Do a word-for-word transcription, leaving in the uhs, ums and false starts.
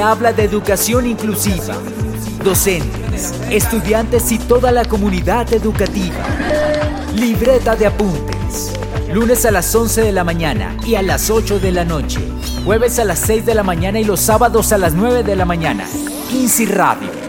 Habla de educación inclusiva, docentes, estudiantes y toda la comunidad educativa. Libreta de apuntes. Lunes a las once de la mañana y a las ocho de la noche. Jueves a las seis de la mañana y los sábados a las nueve de la mañana. quince Radio.